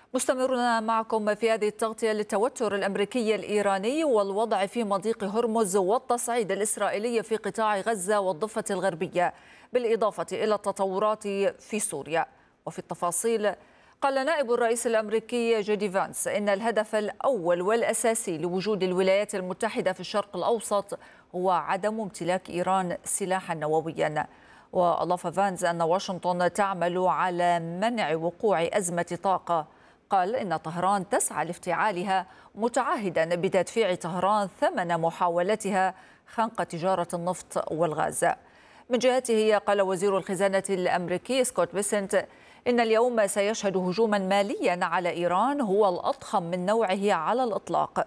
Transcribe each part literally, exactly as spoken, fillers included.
مستمرون معكم في هذه التغطية للتوتر الأمريكي الإيراني والوضع في مضيق هرمز والتصعيد الإسرائيلي في قطاع غزة والضفة الغربية، بالإضافة إلى التطورات في سوريا. وفي التفاصيل، قال نائب الرئيس الأمريكي جودي فانس إن الهدف الأول والأساسي لوجود الولايات المتحدة في الشرق الأوسط هو عدم امتلاك إيران سلاحا نوويا. وأضاف فانس أن واشنطن تعمل على منع وقوع أزمة طاقة. قال إن طهران تسعى لافتعالها، متعهدا بتدفيع طهران ثمن محاولتها خنق تجارة النفط والغاز. من جهته، قال وزير الخزانة الأمريكي سكوت بيسنت إن اليوم سيشهد هجوما ماليا على إيران هو الأضخم من نوعه على الإطلاق.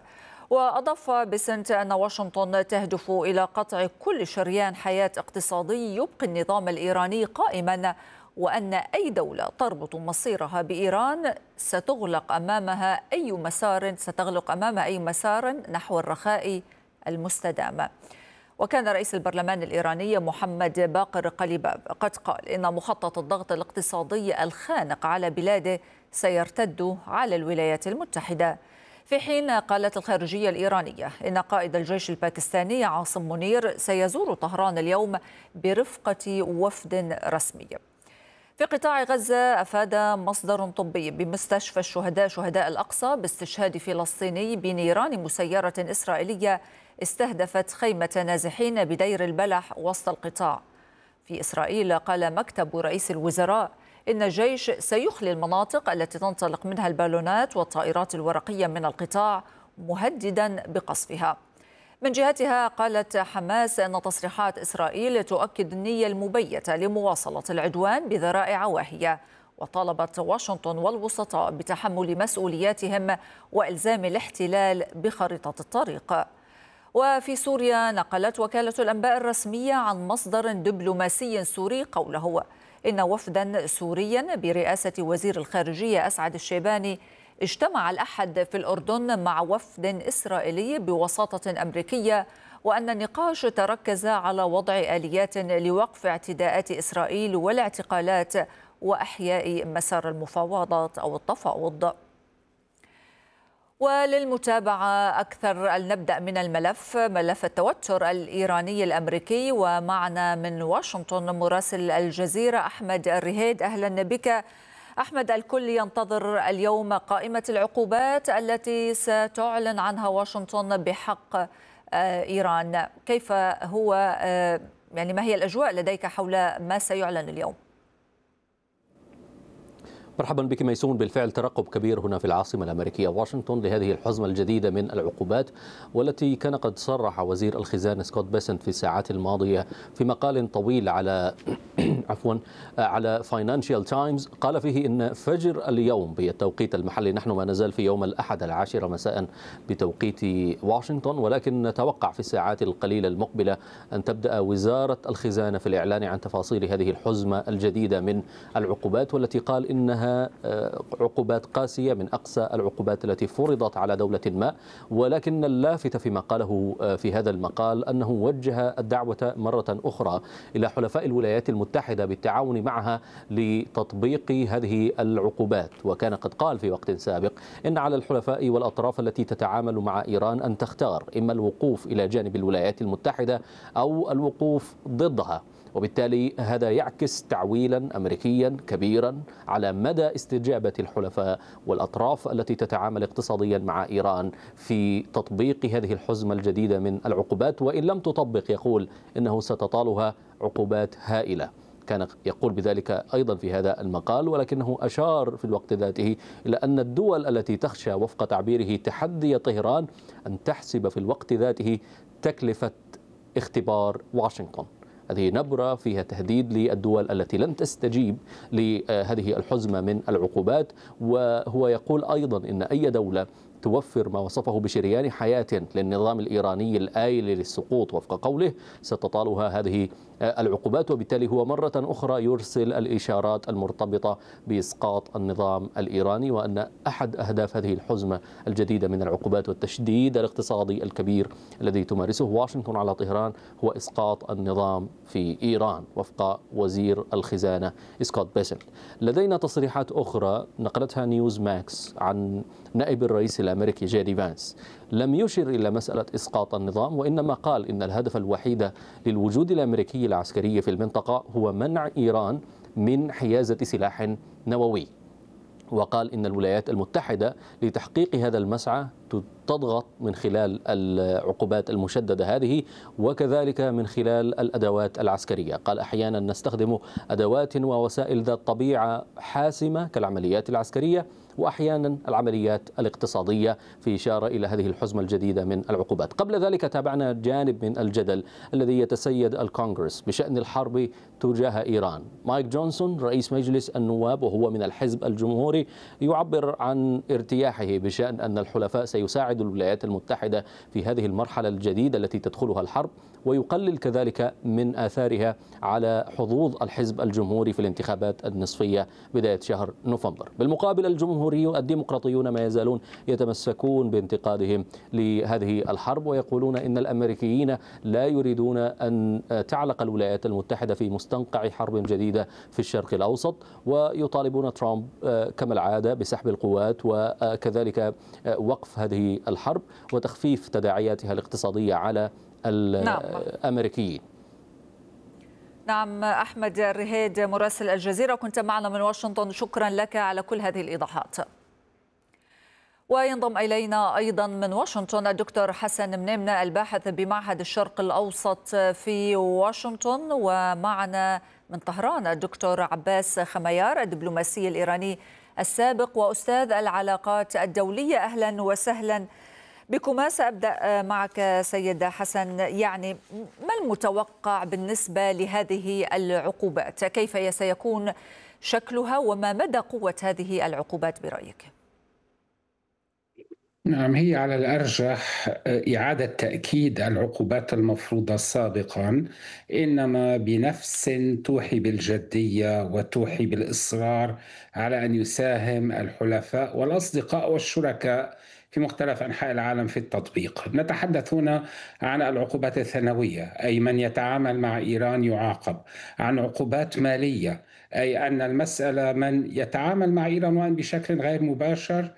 وأضاف بيسنت أن واشنطن تهدف إلى قطع كل شريان حياة اقتصادي يبقي النظام الإيراني قائما، وأن أي دولة تربط مصيرها بإيران ستغلق أمامها أي مسار ستغلق أمامها أي مسار نحو الرخاء المستدام. وكان رئيس البرلمان الإيراني محمد باقر قليباف قد قال إن مخطط الضغط الاقتصادي الخانق على بلاده سيرتد على الولايات المتحدة. في حين قالت الخارجية الإيرانية إن قائد الجيش الباكستاني عاصم منير سيزور طهران اليوم برفقة وفد رسمي. في قطاع غزة، أفاد مصدر طبي بمستشفى الشهداء شهداء الأقصى باستشهاد فلسطيني بنيران مسيرة إسرائيلية استهدفت خيمة نازحين بدير البلح وسط القطاع. في إسرائيل، قال مكتب رئيس الوزراء إن الجيش سيخلي المناطق التي تنطلق منها البالونات والطائرات الورقية من القطاع، مهددا بقصفها. من جهتها، قالت حماس أن تصريحات إسرائيل تؤكد النية المبيتة لمواصلة العدوان بذرائع واهية، وطالبت واشنطن والوسطاء بتحمل مسؤولياتهم وإلزام الاحتلال بخريطة الطريق. وفي سوريا، نقلت وكالة الأنباء الرسمية عن مصدر دبلوماسي سوري قوله إن وفدا سوريا برئاسة وزير الخارجية أسعد الشيباني اجتمع الأحد في الأردن مع وفد إسرائيلي بوساطة أمريكية، وأن النقاش تركز على وضع آليات لوقف اعتداءات إسرائيل والاعتقالات وأحياء مسار المفاوضات أو التفاوض. وللمتابعة أكثر، نبدأ من الملف ملف التوتر الإيراني الأمريكي، ومعنا من واشنطن مراسل الجزيرة أحمد الرهيد. أهلا بك أحمد. الكل ينتظر اليوم قائمة العقوبات التي ستعلن عنها واشنطن بحق إيران. كيف هو يعني ما هي الأجواء لديك حول ما سيعلن اليوم؟ مرحبا بك ميسون. بالفعل ترقب كبير هنا في العاصمة الأمريكية واشنطن لهذه الحزمة الجديدة من العقوبات، والتي كان قد صرح وزير الخزانة سكوت بيسنت في الساعات الماضية في مقال طويل على عفوا على فاينانشال تايمز، قال فيه إن فجر اليوم بالتوقيت المحلي، نحن ما نزال في يوم الأحد العاشرة مساء بتوقيت واشنطن، ولكن نتوقع في الساعات القليلة المقبلة أن تبدأ وزارة الخزانة في الإعلان عن تفاصيل هذه الحزمة الجديدة من العقوبات، والتي قال إنها عقوبات قاسية من أقسى العقوبات التي فرضت على دولة ما. ولكن اللافت فيما قاله في هذا المقال أنه وجه الدعوة مرة أخرى إلى حلفاء الولايات المتحدة بالتعاون معها لتطبيق هذه العقوبات. وكان قد قال في وقت سابق إن على الحلفاء والأطراف التي تتعامل مع إيران أن تختار إما الوقوف إلى جانب الولايات المتحدة أو الوقوف ضدها، وبالتالي هذا يعكس تعويلا أمريكيا كبيرا على مدى استجابة الحلفاء والأطراف التي تتعامل اقتصاديا مع إيران في تطبيق هذه الحزمة الجديدة من العقوبات، وإن لم تطبق يقول إنه ستطالها عقوبات هائلة. كان يقول بذلك أيضا في هذا المقال، ولكنه أشار في الوقت ذاته إلى أن الدول التي تخشى وفق تعبيره تحدي طهران أن تحسب في الوقت ذاته تكلفة اختبار واشنطن. هذه نبرة فيها تهديد للدول التي لن تستجيب لهذه الحزمة من العقوبات. وهو يقول أيضا إن أي دولة توفر ما وصفه بشريان حياة للنظام الإيراني الآيل للسقوط وفق قوله ستطالها هذه العقوبات، وبالتالي هو مرة أخرى يرسل الإشارات المرتبطة بإسقاط النظام الإيراني، وأن أحد أهداف هذه الحزمة الجديدة من العقوبات والتشديد الاقتصادي الكبير الذي تمارسه واشنطن على طهران هو إسقاط النظام في إيران وفق وزير الخزانة سكوت بيسنت. لدينا تصريحات أخرى نقلتها نيوز ماكس عن نائب الرئيس الأمريكي جي دي فانس، لم يشر إلى مسألة إسقاط النظام، وإنما قال إن الهدف الوحيد للوجود الأمريكي العسكري في المنطقة هو منع إيران من حيازة سلاح نووي. وقال إن الولايات المتحدة لتحقيق هذا المسعى تضغط من خلال العقوبات المشددة هذه، وكذلك من خلال الأدوات العسكرية. قال أحيانا نستخدم أدوات ووسائل ذات طبيعة حاسمة كالعمليات العسكرية، وأحيانا العمليات الاقتصادية، في إشارة إلى هذه الحزمة الجديدة من العقوبات. قبل ذلك تابعنا جانب من الجدل الذي يتسيد الكونغرس بشأن الحرب تجاه إيران. مايك جونسون رئيس مجلس النواب وهو من الحزب الجمهوري يعبر عن ارتياحه بشأن أن الحلفاء سيساعد الولايات المتحدة في هذه المرحلة الجديدة التي تدخلها الحرب، ويقلل كذلك من آثارها على حظوظ الحزب الجمهوري في الانتخابات النصفية بداية شهر نوفمبر. بالمقابل الجمهوري الديمقراطيون ما يزالون يتمسكون بانتقادهم لهذه الحرب، ويقولون إن الأمريكيين لا يريدون أن تعلق الولايات المتحدة في مستنقع حرب جديدة في الشرق الأوسط، ويطالبون ترامب كما العادة بسحب القوات وكذلك وقف هذه الحرب وتخفيف تداعياتها الاقتصادية على الأمريكيين. نعم، أحمد الرهيد مراسل الجزيرة كنت معنا من واشنطن، شكرا لك على كل هذه الإيضاحات. وينضم إلينا أيضا من واشنطن الدكتور حسن منيمنة الباحث بمعهد الشرق الأوسط في واشنطن، ومعنا من طهران الدكتور عباس خميار الدبلوماسي الإيراني السابق وأستاذ العلاقات الدولية. أهلا وسهلا بكما. سأبدأ معك سيد حسن، يعني ما المتوقع بالنسبة لهذه العقوبات؟ كيف سيكون شكلها وما مدى قوة هذه العقوبات برأيك؟ نعم، هي على الأرجح إعادة تأكيد العقوبات المفروضة سابقا، إنما بنفس توحي بالجدية وتوحي بالإصرار على أن يساهم الحلفاء والأصدقاء والشركاء في مختلف أنحاء العالم في التطبيق. نتحدث هنا عن العقوبات الثانوية، أي من يتعامل مع إيران يعاقب، عن عقوبات مالية، أي أن المسألة من يتعامل مع إيران وأن بشكل غير مباشر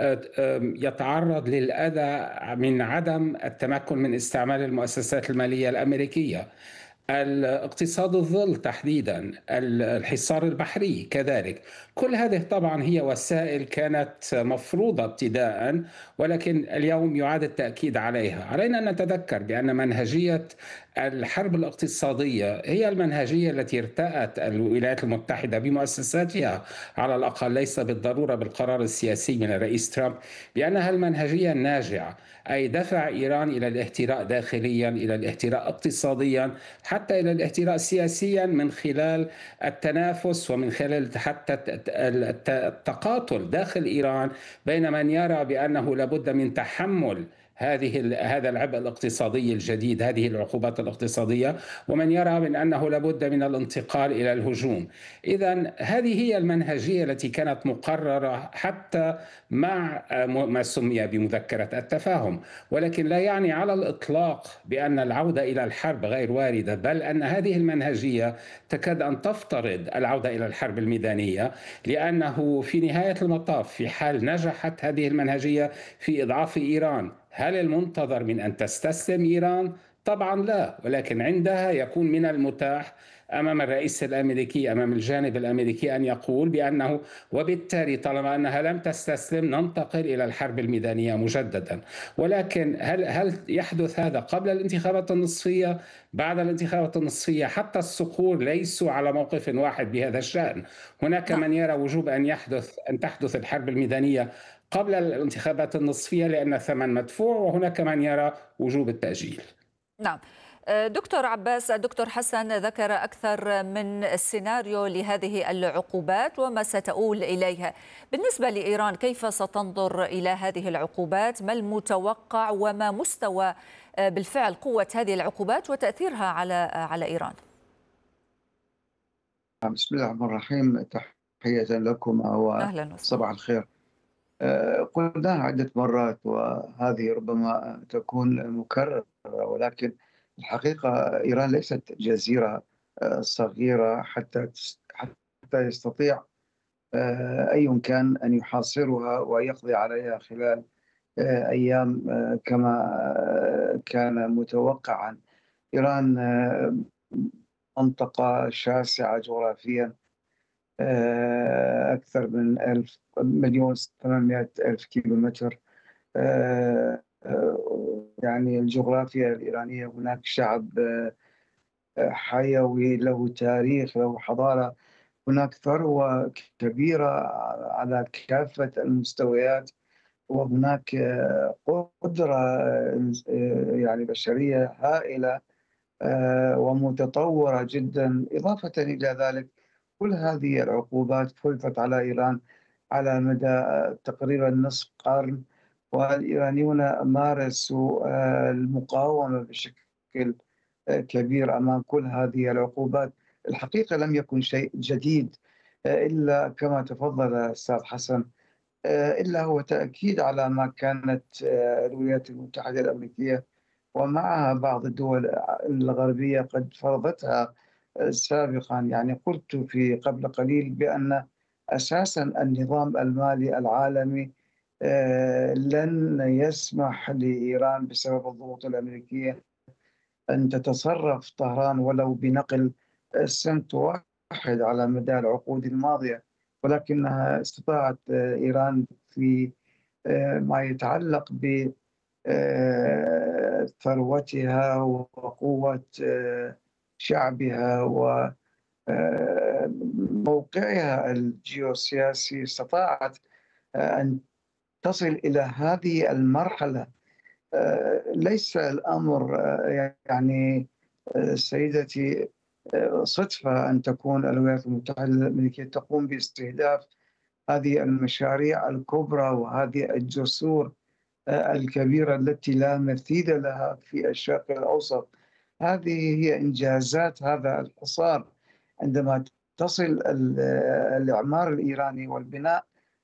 يتعرض للأذى من عدم التمكن من استعمال المؤسسات المالية الأمريكية. الاقتصاد الظل تحديدا، الحصار البحري كذلك، كل هذه طبعا هي وسائل كانت مفروضة ابتداء، ولكن اليوم يعاد التأكيد عليها. علينا أن نتذكر بأن منهجية الحرب الاقتصادية هي المنهجية التي ارتأت الولايات المتحدة بمؤسساتها، على الأقل ليس بالضرورة بالقرار السياسي من الرئيس ترامب، بأنها المنهجية الناجعة، أي دفع إيران إلى الاهتراء داخليا، إلى الاهتراء اقتصاديا، حتى إلى الاهتراء سياسيا من خلال التنافس ومن خلال حتى التقاتل داخل إيران بين من يرى بأنه لابد من تحمل هذه هذا العبء الاقتصادي الجديد، هذه العقوبات الاقتصادية، ومن يرى من أنه لابد من الانتقال إلى الهجوم. إذن هذه هي المنهجية التي كانت مقررة حتى مع ما سمي بمذكرة التفاهم، ولكن لا يعني على الإطلاق بأن العودة إلى الحرب غير واردة، بل أن هذه المنهجية تكاد أن تفترض العودة إلى الحرب الميدانية، لأنه في نهاية المطاف في حال نجحت هذه المنهجية في إضعاف إيران، هل المنتظر من أن تستسلم إيران؟ طبعا لا، ولكن عندها يكون من المتاح أمام الرئيس الأمريكي، أمام الجانب الأمريكي، أن يقول بأنه وبالتالي طالما أنها لم تستسلم ننتقل إلى الحرب الميدانية مجددا. ولكن هل هل يحدث هذا قبل الانتخابات النصفية؟ بعد الانتخابات النصفية؟ حتى الصقور ليسوا على موقف واحد بهذا الشأن. هناك من يرى وجوب أن يحدث أن تحدث الحرب الميدانية قبل الانتخابات النصفية لأن الثمن مدفوع، وهناك من يرى وجوب التأجيل. نعم. دكتور عباس، الدكتور حسن ذكر أكثر من السيناريو لهذه العقوبات وما ستؤول إليها. بالنسبة لإيران كيف ستنظر إلى هذه العقوبات؟ ما المتوقع وما مستوى بالفعل قوة هذه العقوبات وتأثيرها على على إيران؟ بسم الله الرحمن الرحيم. تحية لكم أهلا وسهلا. وصباح الخير. آه، قلناها عدة مرات وهذه ربما تكون مكررة، ولكن الحقيقة إيران ليست جزيرة آه، صغيرة حتى تس- حتى يستطيع آه، أي كان أن يحاصرها ويقضي عليها خلال آه، أيام آه، كما آه، كان متوقعا. إيران آه، منطقة شاسعة جغرافيا، آه، أكثر من ألف مليون ثمانمائة ألف كيلو متر. آه، آه، يعني الجغرافيا الإيرانية، هناك شعب آه، حيوي له تاريخ له حضارة، هناك ثروة كبيرة على كافة المستويات، وهناك آه، قدرة آه، يعني بشرية هائلة آه، ومتطورة جدا. إضافة إلى ذلك، كل هذه العقوبات فرضت على إيران على مدى آه، تقريبا نصف قرن، والإيرانيون مارسوا آه، المقاومة بشكل آه، كبير أمام كل هذه العقوبات. الحقيقة لم يكن شيء جديد، آه، إلا كما تفضل أستاذ حسن، آه، إلا هو تأكيد على ما كانت آه، الولايات المتحدة الأمريكية ومعها بعض الدول الغربية قد فرضتها سابقا. يعني قلت في قبل قليل بأن أساسا النظام المالي العالمي آه، لن يسمح لإيران بسبب الضغوط الأمريكية أن تتصرف طهران ولو بنقل سنت واحد على مدى العقود الماضية، ولكنها استطاعت آه، إيران في آه، ما يتعلق ب آه، ثروتها وقوة آه، شعبها وموقعها الجيوسياسي، استطاعت آه، أن تصل إلى هذه المرحلة. آه، ليس الأمر آه، يعني آه، سيدتي آه، صدفة أن تكون الولايات المتحدة الأمريكية تقوم باستهداف هذه المشاريع الكبرى وهذه الجسور الكبيرة التي لا مثيل لها في الشرق الأوسط. هذه هي إنجازات هذا الحصار. عندما تصل الإعمار الإيراني والبناء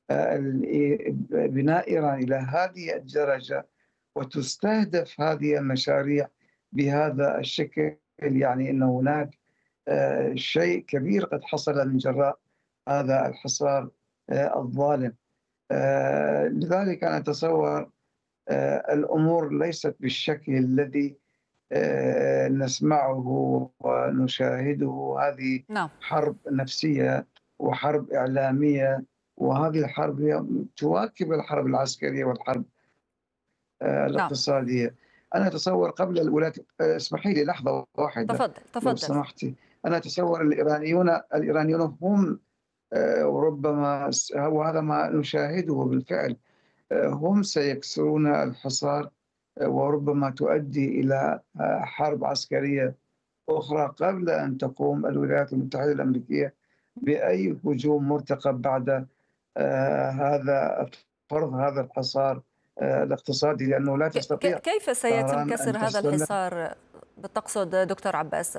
بناء إيران إلى هذه الدرجة وتستهدف هذه المشاريع بهذا الشكل، يعني أن هناك شيء كبير قد حصل من جراء هذا الحصار الظالم. لذلك أنا أتصور آه، الأمور ليست بالشكل الذي آه، نسمعه ونشاهده. هذه نعم. حرب نفسية وحرب إعلامية، وهذه الحرب هي تواكب الحرب العسكرية والحرب آه، نعم. الاقتصادية. أنا أتصور قبل الولايات آه، اسمحي لي لحظة واحدة تفضل لو تفضل. سمحتي. أنا أتصور الإيرانيون الإيرانيون هم آه، وربما س- وهذا ما نشاهده بالفعل، هم سيكسرون الحصار، وربما تؤدي إلى حرب عسكرية أخرى قبل أن تقوم الولايات المتحدة الأمريكية بأي هجوم مرتقب بعد آه، هذا فرض هذا الحصار آه، الاقتصادي، لأنه لا ك- ك- تستطيع كيف سيتم طهران كسر أن هذا تستمر. الحصار تقصد دكتور عباس؟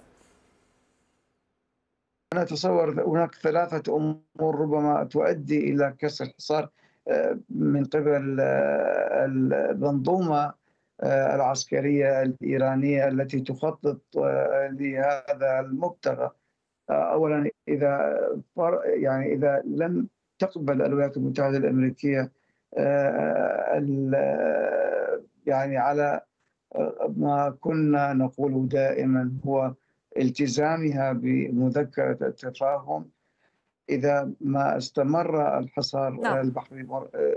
أنا أتصور هناك ثلاثة أمور ربما تؤدي إلى كسر الحصار آه، من قبل آه، المنظومة آه، العسكرية الإيرانية التي تخطط آه، لهذا المبتغى. آه، أولا، إذا فر- يعني إذا لم تقبل الولايات المتحدة الأمريكية آه، ال- آه، يعني على ما كنا نقوله دائما هو التزامها بمذكرة التفاهم، إذا ما استمر الحصار نعم. البحري.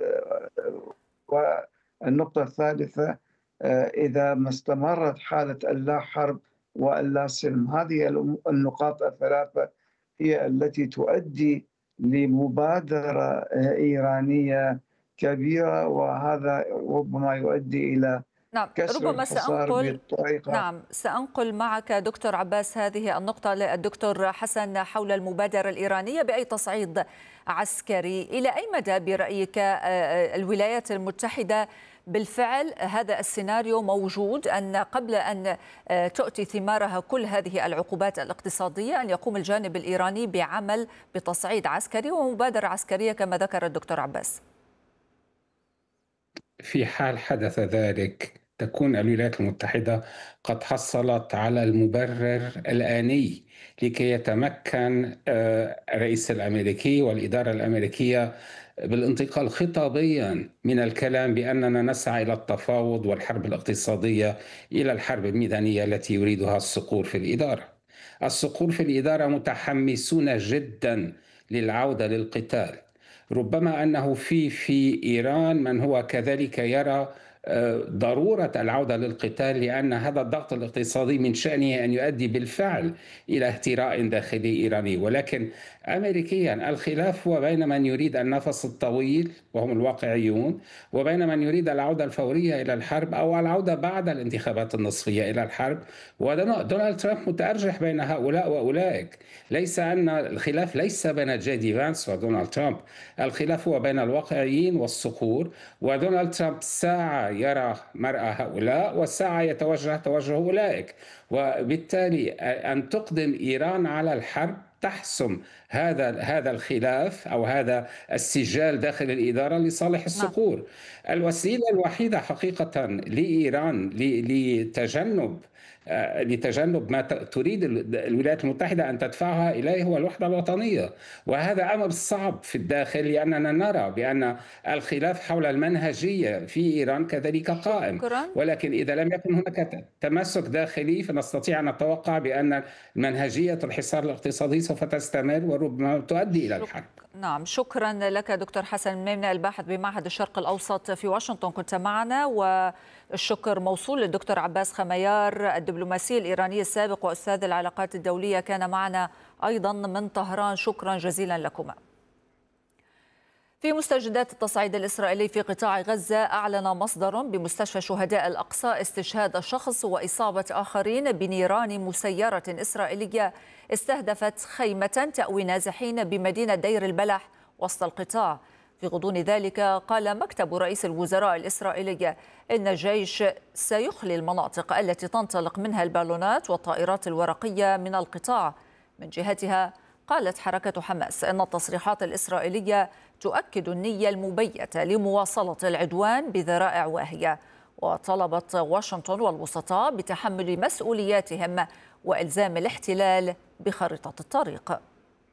والنقطة الثالثة، إذا ما استمرت حالة اللا حرب واللا سلم. هذه النقاط الثلاثة هي التي تؤدي لمبادرة إيرانية كبيرة، وهذا ربما يؤدي إلى نعم، كسر ربما الحصار سأنقل بالطريقة. نعم سأنقل معك دكتور عباس هذه النقطة للدكتور حسن حول المبادرة الإيرانية بأي تصعيد عسكري. إلى أي مدى برأيك الولايات المتحدة بالفعل هذا السيناريو موجود، أن قبل أن تؤتي ثمارها كل هذه العقوبات الاقتصادية أن يقوم الجانب الإيراني بعمل بتصعيد عسكري ومبادرة عسكرية كما ذكر الدكتور عباس. في حال حدث ذلك تكون الولايات المتحدة قد حصلت على المبرر الآني لكي يتمكن الرئيس الأمريكي والإدارة الأمريكية بالانتقال خطابيا من الكلام بأننا نسعى إلى التفاوض والحرب الاقتصادية إلى الحرب الميدانية التي يريدها الصقور في الإدارة. الصقور في الإدارة متحمسون جدا للعودة للقتال، ربما أنه في في إيران من هو كذلك يرى ضرورة العودة للقتال، لأن هذا الضغط الاقتصادي من شأنه أن يؤدي بالفعل إلى اهتراء داخلي إيراني. ولكن أمريكيا الخلاف هو بين من يريد النفس الطويل وهم الواقعيون، وبين من يريد العودة الفورية إلى الحرب أو العودة بعد الانتخابات النصفية إلى الحرب. ودونالد ترامب متأرجح بين هؤلاء وأولئك. ليس أن الخلاف ليس بين جي دي فانس ودونالد ترامب، الخلاف هو بين الواقعيين والصقور. ودونالد ترامب ساعة يرى مرأى هؤلاء والساعة يتوجه توجه أولئك، وبالتالي أن تقدم إيران على الحرب تحسم هذا هذا الخلاف أو هذا السجال داخل الإدارة لصالح الصقور. الوسيلة الوحيدة حقيقة لإيران لتجنب لتجنب ما تريد الولايات المتحدة أن تدفعها إليه هو الوحدة الوطنية، وهذا أمر صعب في الداخل لأننا نرى بأن الخلاف حول المنهجية في إيران كذلك قائم. ولكن إذا لم يكن هناك تماسك داخلي فنستطيع أن نتوقع بأن منهجية الحصار الاقتصادي سوف تستمر وربما تؤدي إلى الحرب. نعم، شكرا لك دكتور حسن الميمنة الباحث بمعهد الشرق الأوسط في واشنطن، كنت معنا. والشكر موصول للدكتور عباس خميار الدبلوماسي الإيراني السابق وأستاذ العلاقات الدولية، كان معنا أيضا من طهران. شكرا جزيلا لكما. في مستجدات التصعيد الإسرائيلي في قطاع غزة، أعلن مصدر بمستشفى شهداء الأقصى استشهاد شخص وإصابة آخرين بنيران مسيرة إسرائيلية استهدفت خيمة تأوي نازحين بمدينة دير البلح وسط القطاع. في غضون ذلك قال مكتب رئيس الوزراء الإسرائيلي إن الجيش سيخلي المناطق التي تنطلق منها البالونات والطائرات الورقية من القطاع. من جهتها قالت حركة حماس إن التصريحات الإسرائيلية تؤكد النية المبيتة لمواصلة العدوان بذرائع واهية، وطلبت واشنطن والوسطاء بتحمل مسؤولياتهم وإلزام الاحتلال بخارطة الطريق.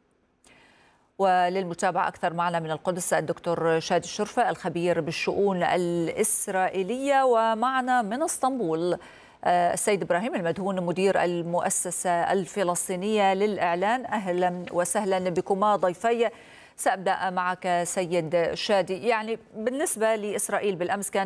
وللمتابعة أكثر معنا من القدس الدكتور شادي الشرفة الخبير بالشؤون الإسرائيلية، ومعنا من اسطنبول السيد إبراهيم المدهون مدير المؤسسة الفلسطينية للإعلان. أهلا وسهلا بكما ضيفي. سأبدأ معك سيد شادي. يعني بالنسبة لإسرائيل بالأمس كان